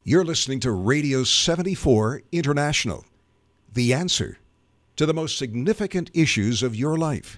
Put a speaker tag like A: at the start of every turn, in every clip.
A: You're listening to Radio 74 International, the answer to the most significant issues of your life.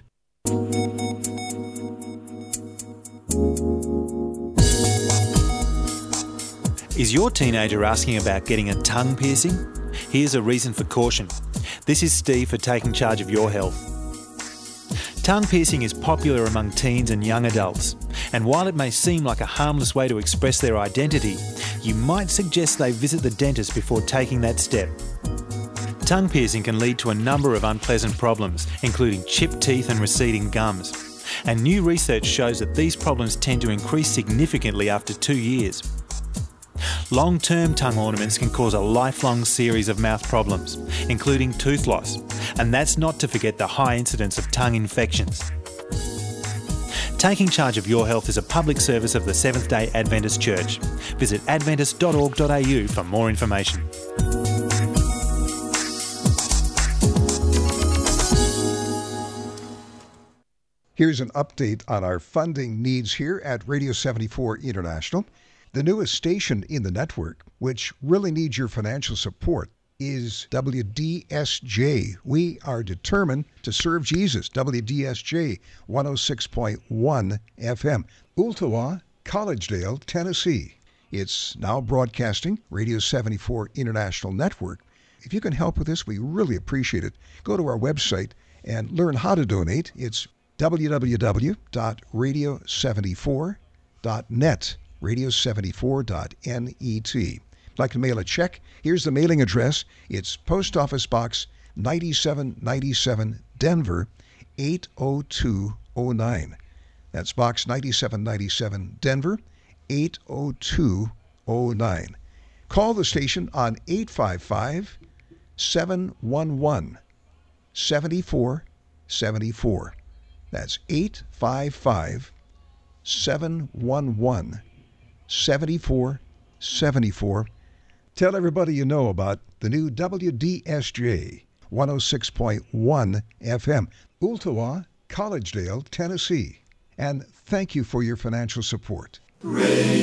B: Is your teenager asking about getting a tongue piercing? Here's a reason for caution. This is Steve for Taking Charge of Your Health. Tongue piercing is popular among teens and young adults, and while it may seem like a harmless way to express their identity, you might suggest they visit the dentist before taking that step. Tongue piercing can lead to a number of unpleasant problems, including chipped teeth and receding gums. And new research shows that these problems tend to increase significantly after 2 years. Long-term tongue ornaments can cause a lifelong series of mouth problems, including tooth loss, and that's not to forget the high incidence of tongue infections. Taking Charge of Your Health is a public service of the Seventh-day Adventist Church. Visit adventist.org.au for more information.
A: Here's an update on our funding needs here at Radio 74 International. The newest station in the network, which really needs your financial support, is WDSJ. We are determined to serve Jesus. WDSJ 106.1 FM. Ooltewah, Collegedale, Tennessee. It's now broadcasting Radio 74 International Network. If you can help with this, we really appreciate it. Go to our website and learn how to donate. It's www.radio74.net. radio74.net. Like to mail a check? Here's the mailing address. It's Post Office Box 9797, Denver 80209. That's Box 9797, Denver 80209. Call the station on 855-711-7474. That's 855-711-7474. Tell everybody you know about the new WDSJ 106.1 FM, Ooltewah, Collegedale, Tennessee. And thank you for your financial support.